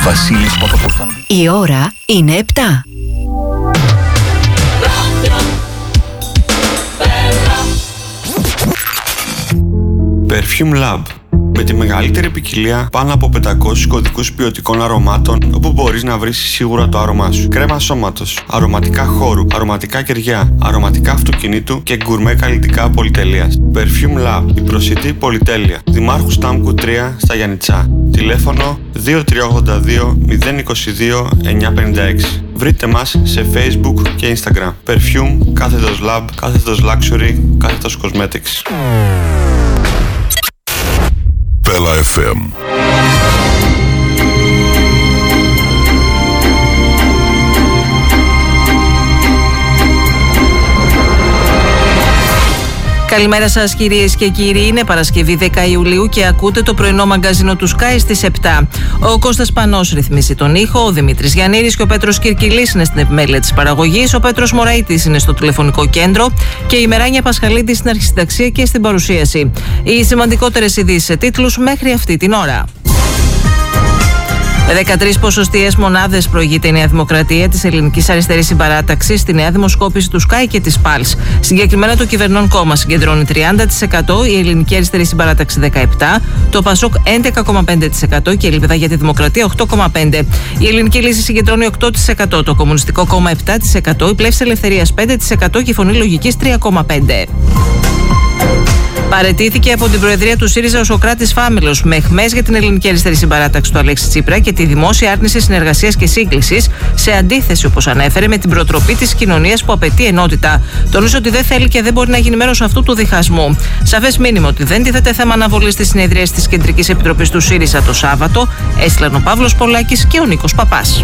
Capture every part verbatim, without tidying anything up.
Βασίλης Παπακοσταντίνου. Η ώρα είναι επτά. Perfume Lab. Με τη μεγαλύτερη ποικιλία πάνω από πεντακόσιους κωδικούς ποιοτικών αρωμάτων, όπου μπορείς να βρεις σίγουρα το άρωμά σου. Κρέμα σώματος, αρωματικά χώρου, αρωματικά κεριά, αρωματικά αυτοκινήτου και γκουρμέ καλλιτικά πολυτελείας. Perfume Lab, η προσιτή πολυτέλεια. Δημάρχου Στάμκου τρία στα Γιαννιτσά. Τηλέφωνο δύο τρία ογδόντα δύο μηδέν είκοσι δύο εννιακόσια πενήντα έξι. Βρείτε μας σε Facebook και Instagram. Perfume, κάθετος Lab, κάθετος Luxury, κάθετος Cosmetics. Πέλα εφ εμ. Καλημέρα σας κυρίες και κύριοι, είναι Παρασκευή δέκα Ιουλίου και ακούτε το πρωινό μαγκαζίνο του Sky στις επτά. Ο Κώστας Πανός ρυθμίζει τον ήχο, ο Δημήτρης Γιαννήρης και ο Πέτρος Κυρκυλής είναι στην επιμέλεια της παραγωγής, ο Πέτρος Μωραΐτης είναι στο τηλεφωνικό κέντρο και η Μεράνια Πασχαλίδη στην αρχισυνταξία και στην παρουσίαση. Οι σημαντικότερες ειδήσεις σε τίτλους μέχρι αυτή την ώρα. Με δεκατρείς ποσοστιαίες μονάδες προηγείται η Νέα Δημοκρατία της Ελληνικής Αριστερής Συμπαράταξης στη νέα δημοσκόπηση του Sky και της Pulse. Συγκεκριμένα, το κυβερνών κόμμα συγκεντρώνει τριάντα τοις εκατό, η Ελληνική Αριστερή Συμπαράταξη δεκαεπτά τοις εκατό, το Πασόκ έντεκα κόμμα πέντε τοις εκατό και η Ελπίδα για τη Δημοκρατία οκτώ κόμμα πέντε τοις εκατό. Η Ελληνική Λύση συγκεντρώνει οκτώ τοις εκατό, το Κομμουνιστικό Κόμμα επτά τοις εκατό, η Πλεύση Ελευθερίας πέντε τοις εκατό και η Φωνή Λογικής τρία κόμμα πέντε τοις εκατό. Παραιτήθηκε από την Προεδρία του ΣΥΡΙΖΑ ο Σωκράτης Φάμελος με αιχμές για την Ελληνική Αριστερή Συμπαράταξη του Αλέξη Τσίπρα και τη δημόσια άρνηση συνεργασίας και σύγκλησης, σε αντίθεση, όπως ανέφερε, με την προτροπή της κοινωνίας που απαιτεί ενότητα. Τονίζει ότι δεν θέλει και δεν μπορεί να γίνει μέρος αυτού του διχασμού. Σαφές μήνυμα ότι δεν τίθεται θέμα αναβολής της συνεδρίας της Κεντρικής Επιτροπής του ΣΥΡΙΖΑ το Σάββατο, έστειλαν ο Παύλος Πολάκης και ο Νίκος Παπάς.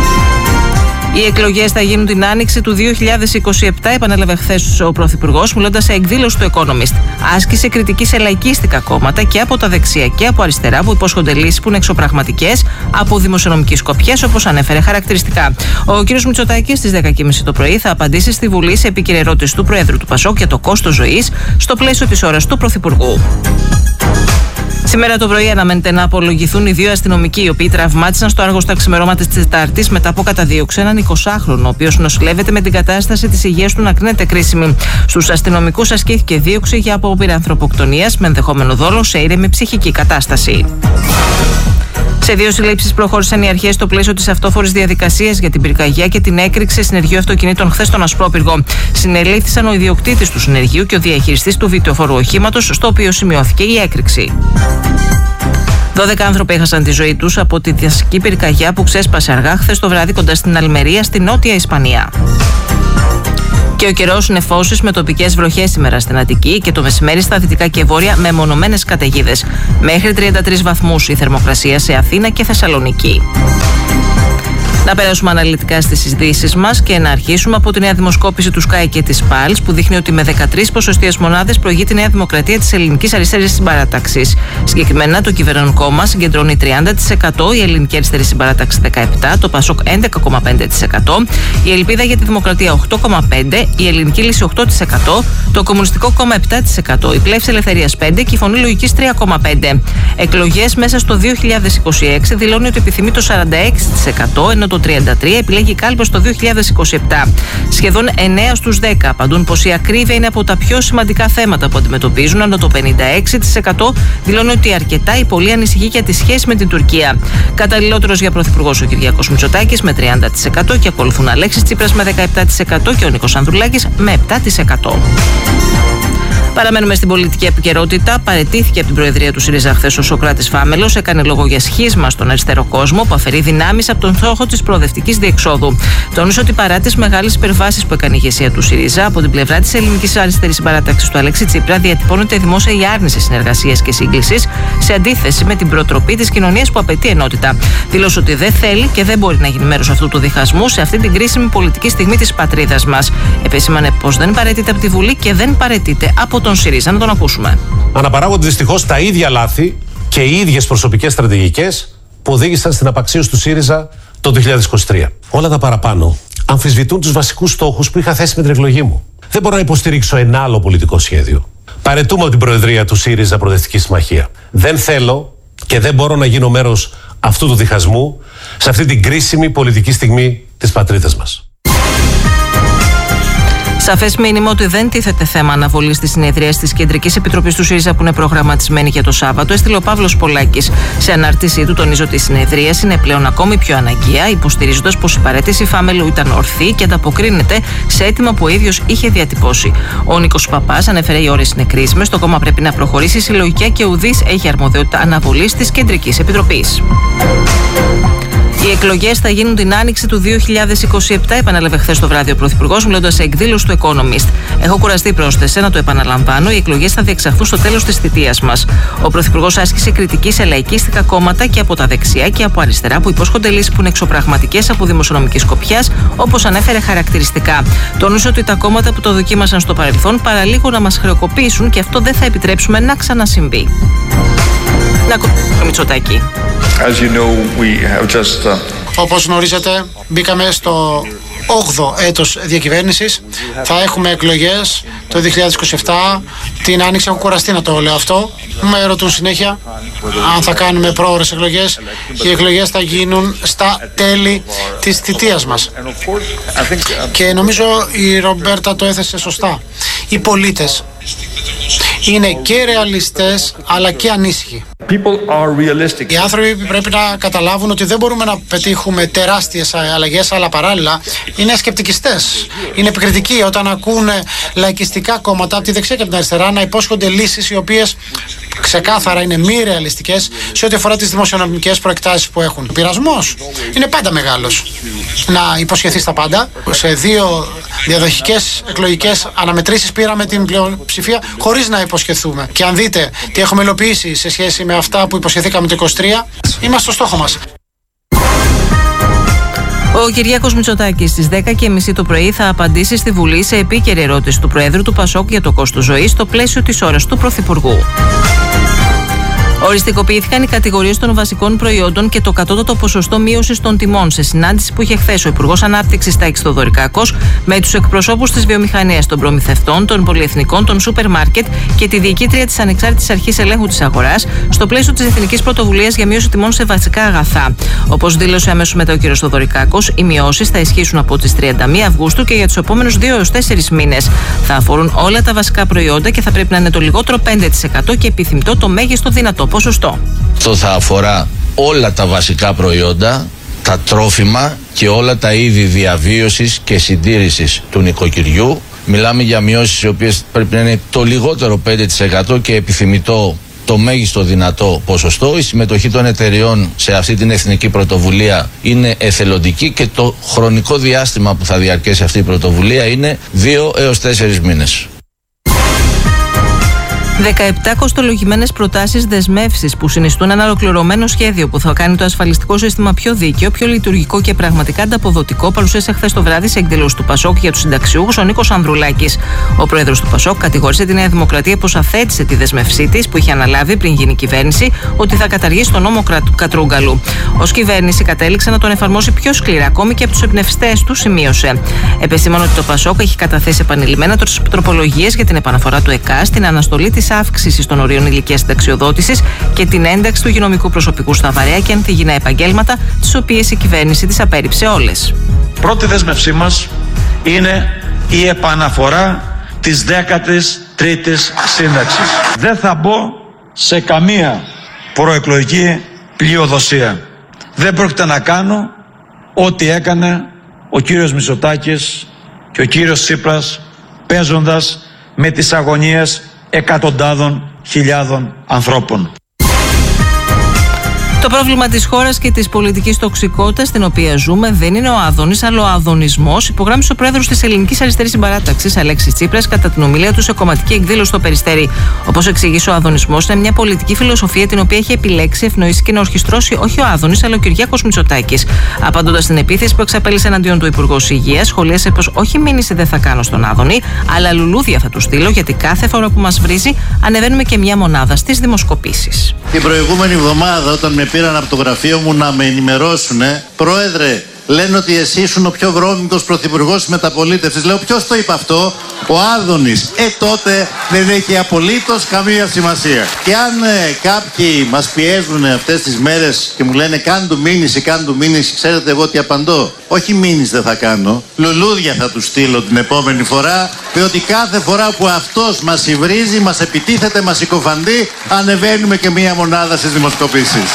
Οι εκλογές θα γίνουν την άνοιξη του δύο χιλιάδες είκοσι επτά, επανέλαβε χθες ο Πρωθυπουργός, μιλώντας σε εκδήλωση του Economist. Άσκησε κριτική σε λαϊκίστικα κόμματα και από τα δεξιά και από αριστερά που υπόσχονται λύσεις που είναι εξωπραγματικές από δημοσιονομική σκοπιά, όπως ανέφερε χαρακτηριστικά. Ο κ. Μητσοτάκης στις δέκα και μισή το πρωί θα απαντήσει στη Βουλή σε επίκαιρη ερώτηση του Προέδρου του Πασόκ για το κόστος ζωής στο πλαίσιο της ώρας του Πρωθυπουργού. Σήμερα το πρωί αναμένεται να απολογηθούν οι δύο αστυνομικοί, οι οποίοι τραυμάτισαν στο Άργος τα ξημερώματα της Τετάρτης μετά από καταδίωξη έναν εικοσάχρονο, ο οποίος νοσηλεύεται με την κατάσταση της υγείας του να κρίνεται κρίσιμη. Στους αστυνομικούς ασκήθηκε δίωξη για απόπειρα ανθρωποκτονίας με ενδεχόμενο δόλο σε ήρεμη ψυχική κατάσταση. Σε δύο συλλήψεις προχώρησαν οι αρχές στο πλαίσιο της αυτόφορης διαδικασίας για την πυρκαγιά και την έκρηξη συνεργείου αυτοκινήτων χθες στον Ασπρόπυργο. Συνελήφθησαν ο ιδιοκτήτης του συνεργείου και ο διαχειριστής του βιτεοφόρου οχήματος, στο οποίο σημειώθηκε η έκρηξη. δώδεκα άνθρωποι έχασαν τη ζωή τους από τη δασική πυρκαγιά που ξέσπασε αργά χθες το βράδυ κοντά στην Αλμερία, στη Νότια Ισπανία. Και ο καιρός νεφώσεις με τοπικές βροχές σήμερα στην Αττική και το μεσημέρι στα δυτικά και βόρεια με μονομένες καταιγίδες. Μέχρι τριάντα τρεις βαθμούς η θερμοκρασία σε Αθήνα και Θεσσαλονίκη. Να περάσουμε αναλυτικά στις ειδήσεις μας και να αρχίσουμε από τη νέα δημοσκόπηση του Sky και της Pulse που δείχνει ότι με δεκατρείς ποσοστιαίες μονάδες προηγεί η Νέα Δημοκρατία της Ελληνικής Αριστερής Συμπαράταξης. Συγκεκριμένα, το κυβερνών κόμμα συγκεντρώνει τριάντα τοις εκατό, η Ελληνική Αριστερή Συμπαράταξη δεκαεπτά τοις εκατό, το Πασόκ έντεκα κόμμα πέντε τοις εκατό, η Ελπίδα για τη Δημοκρατία οκτώ κόμμα πέντε τοις εκατό, η Ελληνική Λύση οκτώ τοις εκατό, το Κομμουνιστικό Κόμμα επτά τοις εκατό, η Πλεύση Ελευθερίας πέντε τοις εκατό και η Φωνή Λογικής τρία κόμμα πέντε τοις εκατό. Εκλογές μέσα στο δύο χιλιάδες είκοσι έξι δηλώνει ότι επιθυμεί το σαράντα έξι τοις εκατό, ενώ το τριάντα τρία τοις εκατό επιλέγει κάλπος το δύο χιλιάδες είκοσι επτά. Σχεδόν εννέα στους δέκα απαντούν πως η ακρίβεια είναι από τα πιο σημαντικά θέματα που αντιμετωπίζουν, ενώ το πενήντα έξι τοις εκατό δηλώνει ότι αρκετά ή πολύ ανησυχεί για τη σχέση με την Τουρκία. Καταλληλότερος για πρωθυπουργός ο Κυριάκος Μητσοτάκης με τριάντα τοις εκατό και ακολουθούν Αλέξης Τσίπρας με δεκαεπτά τοις εκατό και ο Νίκος Ανδρουλάκης με επτά τοις εκατό. Παραμένουμε στην πολιτική επικαιρότητα. Παραιτήθηκε από την Προεδρία του ΣΥΡΙΖΑ χθες ο Σωκράτης Φάμελος. Έκανε λόγο για σχίσμα στον αριστερό κόσμο που αφαιρεί δυνάμεις από τον στόχο της προοδευτικής διεξόδου. Τόνισε ότι παρά τις μεγάλες υπερβάσεις που έκανε η ηγεσία του ΣΥΡΙΖΑ, από την πλευρά της Ελληνικής Αριστερής Συμπαράταξης του Αλέξη Τσίπρα διατυπώνεται δημόσια η άρνηση συνεργασίας και σύγκλησης, σε αντίθεση με την προτροπή της κοινωνίας που απαιτεί ενότητα. Δήλωσε ότι δεν θέλει και δεν μπορεί να γίνει μέρος αυτού του διχασμού σε αυτή την κρίσιμη πολιτική στιγμή της πατρίδας μας. Επεσήμανε πως δεν παραιτείται από τη Βουλή και δεν παραιτείται από τον ΣΥΡΙΖΑ. Να τον ακούσουμε. Αναπαράγονται δυστυχώς τα ίδια λάθη και οι ίδιες προσωπικές στρατηγικές που οδήγησαν στην απαξίωση του ΣΥΡΙΖΑ το δύο χιλιάδες είκοσι τρία. Όλα τα παραπάνω αμφισβητούν τους βασικούς στόχους που είχα θέσει με την εκλογή μου. Δεν μπορώ να υποστηρίξω ένα άλλο πολιτικό σχέδιο. Παραιτούμε από την Προεδρία του ΣΥΡΙΖΑ Προοδευτική Συμμαχία. Δεν θέλω και δεν μπορώ να γίνω μέρος αυτού του διχασμού σε αυτή την κρίσιμη πολιτική στιγμή της πατρίδας μας. Σαφές μήνυμα ότι δεν τίθεται θέμα αναβολής της συνεδρίας της Κεντρικής Επιτροπής του ΣΥΡΙΖΑ που είναι προγραμματισμένη για το Σάββατο, έστειλε ο Παύλος Πολάκης. Σε ανάρτησή του τονίζει ότι η συνεδρίαση είναι πλέον ακόμη πιο αναγκαία, υποστηρίζοντας πως η παραίτηση Φάμελου ήταν ορθή και ανταποκρίνεται σε αίτημα που ο ίδιος είχε διατυπώσει. Ο Νίκος Παπάς ανέφερε οι ώρες είναι κρίσιμες, το κόμμα πρέπει να προχωρήσει συλλογικά και ουδής έχει αρμοδιότητα αναβολής της Κεντρικής Επιτροπής. Οι εκλογές θα γίνουν την άνοιξη του δύο χιλιάδες είκοσι επτά, επανέλαβε χθες το βράδυ ο Πρωθυπουργός, μιλώντας σε εκδήλωση του Economist. Έχω κουραστεί, πρόσθεσε, να το επαναλαμβάνω. Οι εκλογές θα διεξαχθούν στο τέλος της θητείας μας. Ο Πρωθυπουργός άσκησε κριτική σε λαϊκίστικα κόμματα και από τα δεξιά και από αριστερά που υπόσχονται λύσεις που είναι εξωπραγματικές από δημοσιονομική σκοπιάς, όπως ανέφερε χαρακτηριστικά. Τόνισε ότι τα κόμματα που το δοκίμασαν στο παρελθόν παραλίγο να μας χρεοκοπήσουν και αυτό δεν θα επιτρέψουμε να ξανασυμβεί. Να ακούσουμε Μητσοτάκη. As you know, we have just, uh... Όπως γνωρίζετε, μπήκαμε στο όγδοο έτος διακυβέρνησης. Θα έχουμε εκλογές το δύο χιλιάδες είκοσι επτά. Την άνοιξη έχω κουραστεί να το λέω αυτό. Με ρωτούν συνέχεια αν θα κάνουμε πρόωρες εκλογές. Οι εκλογές θα γίνουν στα τέλη της θητείας μας. Και νομίζω η Ρομπέρτα το έθεσε σωστά. Οι πολίτες είναι και ρεαλιστές αλλά και ανήσυχοι. Οι άνθρωποι πρέπει να καταλάβουν ότι δεν μπορούμε να πετύχουμε τεράστιες αλλαγές, αλλά παράλληλα είναι σκεπτικιστές. Είναι επικριτικοί όταν ακούνε λαϊκιστικά κόμματα από τη δεξιά και από την αριστερά να υπόσχονται λύσεις οι οποίες ξεκάθαρα είναι μη ρεαλιστικές σε ό,τι αφορά τις δημοσιονομικές προεκτάσεις που έχουν. Ο πειρασμός είναι πάντα μεγάλος. Να υποσχεθείς τα πάντα. Σε δύο διαδοχικές εκλογικές αναμετρήσεις πήραμε την πλειοψηφία χωρίς να υποσχεθούμε. Και αν δείτε τι έχουμε υλοποιήσει σε σχέση με αυτά που υποσχεθήκαμε το είκοσι τρία, είμαστε στο στόχο μας. Ο Κυριάκος Μητσοτάκης στις δέκα και μισή το πρωί θα απαντήσει στη Βουλή σε επίκαιρη ερώτηση του Προέδρου του Πασόκ για το κόστος ζωής στο πλαίσιο της ώρας του Πρωθυπουργού. Οριστικοποιήθηκαν οι κατηγορίες των βασικών προϊόντων και το κατώτατο ποσοστό μείωσης των τιμών σε συνάντηση που είχε χθες ο Υπουργός Ανάπτυξης Τάκης Θοδωρικάκος με τους εκπροσώπους της βιομηχανίας, των προμηθευτών, των πολυεθνικών, των σούπερ μάρκετ και τη διοικήτρια της Ανεξάρτητης Αρχής Ελέγχου της Αγοράς στο πλαίσιο της Εθνικής Πρωτοβουλίας για μείωση τιμών σε βασικά αγαθά. Όπως δήλωσε αμέσως μετά ο κ. Θοδωρικάκος, οι μειώσεις θα ισχύσουν από τις τριάντα μία Αυγούστου και για τους επόμενους δύο έως τέσσερις μήνες. Θα αφορούν όλα τα βασικά προϊόντα και θα πρέπει να είναι το λιγότερο πέντε τοις εκατό και επιθυμητό το μέγιστο δυνατό ποσοστό. Αυτό θα αφορά όλα τα βασικά προϊόντα, τα τρόφιμα και όλα τα είδη διαβίωσης και συντήρησης του νοικοκυριού. Μιλάμε για μειώσεις οι οποίες πρέπει να είναι το λιγότερο πέντε τοις εκατό και επιθυμητό το μέγιστο δυνατό ποσοστό. Η συμμετοχή των εταιριών σε αυτή την εθνική πρωτοβουλία είναι εθελοντική και το χρονικό διάστημα που θα διαρκέσει αυτή η πρωτοβουλία είναι δύο έως τέσσερις μήνες. δεκαεπτά κοστολογημένες προτάσεις δεσμεύσεις που συνιστούν ένα ολοκληρωμένο σχέδιο που θα κάνει το ασφαλιστικό σύστημα πιο δίκαιο, πιο λειτουργικό και πραγματικά ανταποδοτικό, παρουσίασε χθες το βράδυ σε εκδήλωση του Πασόκ για τους συνταξιούχους ο Νίκος Ανδρουλάκης. Ο πρόεδρος του Πασόκ κατηγόρησε τη Νέα Δημοκρατία πως αθέτησε τη δεσμευσή της που είχε αναλάβει πριν γίνει κυβέρνηση ότι θα καταργήσει τον νόμο Κατρούγκαλου. Ως κυβέρνηση κατέληξε να τον εφαρμόσει πιο σκληρά, ακόμη και από τους εμπνευστές του, σημείωσε. Επεσήμανε ότι το Πασόκ έχει καταθέσει επανειλημμένα τροπολογίες για την επαναφορά του ΕΚΑ, την αναστολή της αύξηση των ορίων ηλικίας συνταξιοδότησης και την ένταξη του υγειονομικού προσωπικού στα βαρέα και ανθυγιεινά επαγγέλματα, τις οποίες η κυβέρνηση τις απέρριψε όλες. Πρώτη δέσμευσή μας είναι η επαναφορά της δέκατης τρίτης σύνταξης. Δεν θα μπω σε καμία προεκλογική πλειοδοσία. Δεν πρόκειται να κάνω ό,τι έκανε ο κύριος Μητσοτάκης και ο κύριος Τσίπρας, παίζοντας με τις αγωνίες εκατοντάδων χιλιάδων ανθρώπων. Το πρόβλημα της χώρας και της πολιτικής τοξικότητας στην οποία ζούμε δεν είναι ο Άδωνης, αλλά ο αδωνισμός, υπογράμμισε ο πρόεδρος της Ελληνικής Αριστερής Συμπαράταξης, Αλέξης Τσίπρας, κατά την ομιλία του σε κομματική εκδήλωση στο Περιστέρι. Όπως εξηγήσε, ο αδωνισμός είναι μια πολιτική φιλοσοφία την οποία έχει επιλέξει, ευνοήσει και να ορχιστρώσει όχι ο Άδωνης, αλλά ο Κυριάκος Μητσοτάκης. Απαντώντας στην επίθεση που εξαπέλυσε εναντίον του Υπουργός Υγείας, σχολίασε πως όχι μήνυση δεν θα κάνω στον Άδωνη, αλλά λουλούδια θα του στείλω, γιατί κάθε φορά που μας βρίζει ανεβαίνουμε και μια μονάδα στις δημοσκοπήσεις. Την προηγούμενη εβδομάδα, όταν με πήραν από το γραφείο μου να με ενημερώσουνε, πρόεδρε, λένε ότι εσύ ήσουν ο πιο βρώμικος πρωθυπουργός της μεταπολίτευσης. Λέω, ποιος το είπε αυτό? ο Άδωνης, ε τότε δεν έχει απολύτως καμία σημασία. Και αν ε, κάποιοι μας πιέζουν αυτές τις μέρες και μου λένε κάν του μήνυση, κάν του μήνυση, ξέρετε εγώ τι απαντώ? Όχι μήνυση δεν θα κάνω, λουλούδια θα του στείλω την επόμενη φορά, διότι κάθε φορά που αυτός μας υβρίζει, μας επιτίθεται, μας συκοφαντεί, ανεβαίνουμε και μία μονάδα στις δημοσκοπήσεις.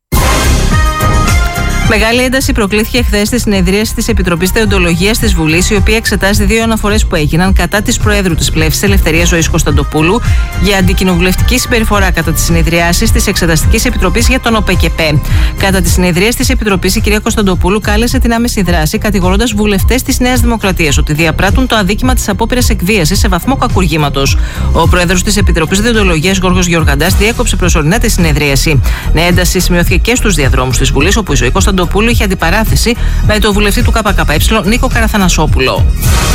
Μεγάλη ένταση προκλήθηκε χθες στη συνεδρίαση της Επιτροπής Δεοντολογίας της Βουλής, η οποία εξετάζει δύο αναφορές που έγιναν κατά της Προέδρου της Πλεύσης Ελευθερίας Ζωής Κωνσταντοπούλου για αντικοινοβουλευτική συμπεριφορά κατά τις συνεδριάσεις της Εξεταστικής Επιτροπής για τον ΟΠΕΚΕΠΕ. Κατά τις συνεδρίες της Επιτροπής, η κυρία Κωνσταντοπούλου κάλεσε την άμεση δράση, κατηγορώντας βουλευτές της Νέας Δημοκρατίας ότι διαπράττουν το αδίκημα της απόπειρας εκβίασης σε βαθμό κακουργήματος. Ο Πρόεδρος της Επιτροπής Δεοντολογίας, Γιώργος Γεωργαντάς, διέκοψε προσωρινά τη συνεδρίαση. Νέα ένταση σημειώθηκε και στους διαδρόμους της Βουλής, όπου η Ζωή Κωνσταντοπούλου είχε αντιπαράθεση με τον βουλευτή του ΚΚΕ Νίκο Καραθανασόπουλο.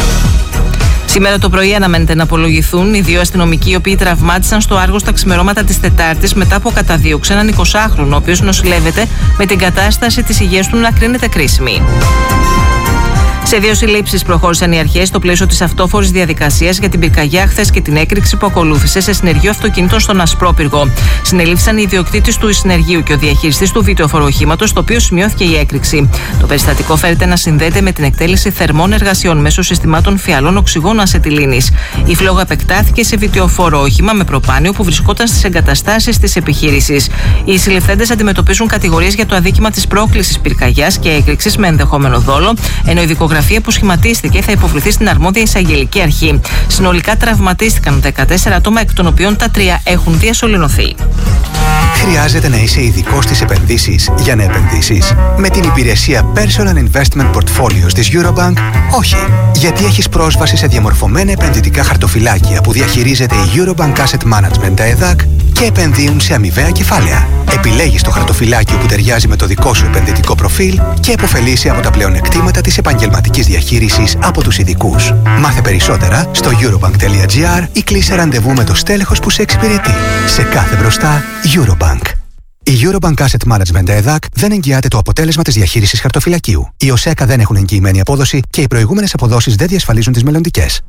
Σήμερα το πρωί αναμένεται να απολογηθούν οι δύο αστυνομικοί οι οποίοι τραυμάτισαν στο Άργος τα ξημερώματα της Τετάρτης μετά που καταδίωξε έναν εικοσάχρονο, ο οποίος νοσηλεύεται με την κατάσταση της υγείας του να κρίνεται κρίσιμη. Σε δύο συλλήψεις προχώρησαν οι αρχές στο πλαίσιο της αυτόφορης διαδικασίας για την πυρκαγιά χθες και την έκρηξη που ακολούθησε σε συνεργείο αυτοκινήτων στον Ασπρόπυργο. Συνελήφθησαν οι ιδιοκτήτης του συνεργείου και ο διαχειριστής του βιτεοφοροχήματος, στο οποίο σημειώθηκε η έκρηξη. Το περιστατικό φέρεται να συνδέεται με την εκτέλεση θερμών εργασιών μέσω συστημάτων φιαλών οξυγόνου ασετιλίνης. Η φλόγα επεκτάθηκε σε βιτεοφόρο όχημα με προπάνιο που βρισκόταν στις εγκαταστάσεις της επιχείρησης. Οι συλληφθέντες αντιμετωπίζουν κατηγορίες για το αδίκημα της πρόκλησης πυρκαγιάς και έκρηξης με ενδεχόμενο δόλο, ενώ η δικογραφία που σχηματίστηκε θα υποβληθεί στην αρμόδια εισαγγελική αρχή. Συνολικά τραυματίστηκαν δεκατέσσερα άτομα, εκ των οποίων τα τρία έχουν διασωληνωθεί. Χρειάζεται να είσαι ειδικός στις επενδύσεις για να επενδύσεις? Με την υπηρεσία Personal Investment Portfolios της Eurobank, όχι. Γιατί έχεις πρόσβαση σε διαμορφωμένα επενδυτικά χαρτοφυλάκια που διαχειρίζεται η Eurobank Asset Management, τα ΕΔΑΚ, και επενδύουν σε αμοιβαία κεφάλαια. Επιλέγεις το χαρτοφυλάκιο που ταιριάζει με το δικό σου επενδυτικό προφίλ και επωφελείσαι από τα πλεονεκτήματα της επαγγελματικής διαχείρισης από τους ειδικούς. Μάθε περισσότερα στο eurobank.gr ή κλείσε ραντεβού με το στέλεχος που σε εξυπηρετεί. Σε κάθε μπροστά, Eurobank. Η Eurobank Asset Management ΕΔΑΚ δεν εγγυάται το αποτέλεσμα της διαχείρισης χαρτοφυλακίου. Οι ΟΣΕΚΑ δεν έχουν εγγυημένη απόδοση και οι προηγούμενες αποδόσεις δεν διασφαλίζουν τις μελλοντικές.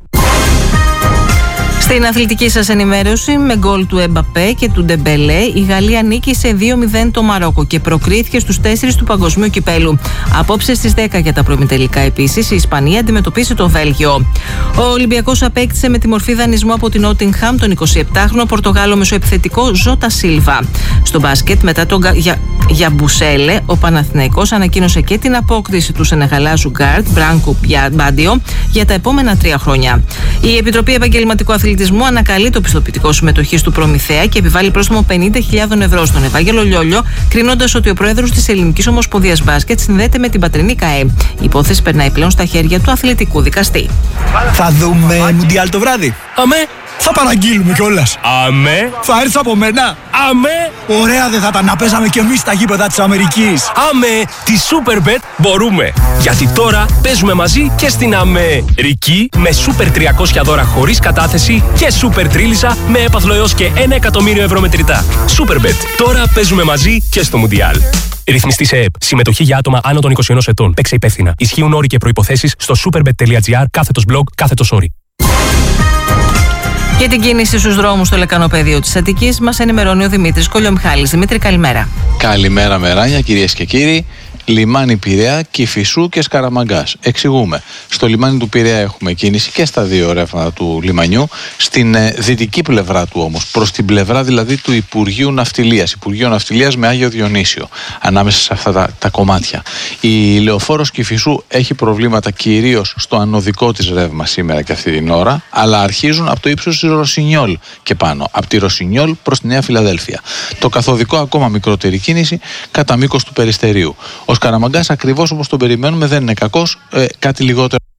Στην αθλητική σας ενημέρωση, με γκολ του Εμπαπέ και του Ντεμπελέ, η Γαλλία νίκησε δύο μηδέν το Μαρόκο και προκρίθηκε στους τέσσερις του Παγκοσμίου Κυπέλου. Απόψε στις δέκα για τα προημιτελικά επίσης, η Ισπανία αντιμετωπίσει το Βέλγιο. Ο Ολυμπιακός απέκτησε με τη μορφή δανεισμού από την Νότιγχαμ τον εικοσιεπτάχρονο Πορτογάλο μεσοεπιθετικό Ζώτα Σίλβα. Στο μπάσκετ, μετά τον για... Γιαμπουσέλε, ο Παναθηναϊκός ανακοίνωσε και την απόκτηση του Σενεγαλάζου γκάρτ Μπράνκο Μπάντιο για τα επόμενα τρία χρόνια. Η Επιτροπή Επαγγελματικού Αθλητισμού ανακαλεί το πιστοποιητικό συμμετοχής του Προμηθέα και επιβάλλει πρόστιμο πενήντα χιλιάδες ευρώ στον Ευάγγελο Λιόλιο, κρίνοντας ότι ο πρόεδρος της Ελληνικής Ομοσπονδίας Μπάσκετ συνδέεται με την πατρινή ΚΑΕ. Η υπόθεση περνάει πλέον στα χέρια του αθλητικού δικαστή. Θα δούμε Μουντιάλ το βράδυ. Αμέ. Θα παραγγείλουμε κιόλας. Αμέ. Θα έρθεις από μένα. Αμέ. Ωραία δεν θα ήταν να παίζαμε κι εμείς στα γήπεδα της Αμερικής. Αμέ. Τη Superbet μπορούμε. Γιατί τώρα παίζουμε μαζί και στην Αμερική με Super τριακόσια δώρα χωρίς κατάθεση και Super Τρίλισσα με έπαθλο έως και ένα εκατομμύριο ευρώ μετρητά. Superbet. Τώρα παίζουμε μαζί και στο Μουντιάλ. Ρυθμιστή σε ΕΕΠ. Συμμετοχή για άτομα άνω των είκοσι ενός ετών. Παίξε υπεύθυνα. Ισχύουν όροι και προϋποθέσεις στο superbet.gr κάθετος blog κάθετος όροι. Για την κίνηση στους δρόμους στο λεκανοπέδιο της Αττικής μας ενημερώνει ο Δημήτρης Κολιομιχάλης. Δημήτρη, καλημέρα. Καλημέρα Μεράνια, κυρίες και κύριοι. Λιμάνι Πειραιά, Κηφισού και Σκαραμαγκάς. Εξηγούμε. Στο λιμάνι του Πειραιά έχουμε κίνηση και στα δύο ρεύματα του λιμανιού. Στην ε, δυτική πλευρά του όμως, προς την πλευρά δηλαδή του Υπουργείου Ναυτιλίας. Υπουργείο Ναυτιλίας με Άγιο Διονύσιο. Ανάμεσα σε αυτά τα, τα κομμάτια. Η λεωφόρος Κηφισού έχει προβλήματα κυρίως στο ανωδικό της ρεύμα σήμερα και αυτή την ώρα. Αλλά αρχίζουν από το ύψος της Ρωσινιόλ και πάνω. Από τη Ρωσινιόλ προς τη Νέα Φιλαδέλφια. Το καθοδικό ακόμα μικρότερη κίνηση κατά μήκος του Περιστερίου. Ο Σκαραμαγκάς, ακριβώς όπως τον περιμένουμε, δεν είναι κακός, ε, κάτι λιγότερο